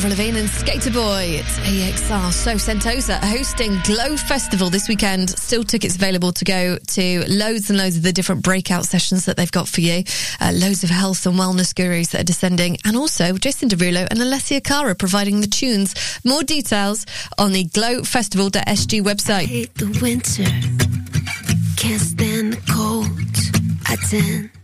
Avril Lavigne and Skater Boy. It's AXR. So Sentosa hosting Glow Festival this weekend. Still tickets available to go to loads and loads of the different breakout sessions that they've got for you. Loads of health and wellness gurus that are descending. And also Jason Derulo and Alessia Cara providing the tunes. More details on the glowfestival.sg website. Hate the winter, can't stand the cold. I tend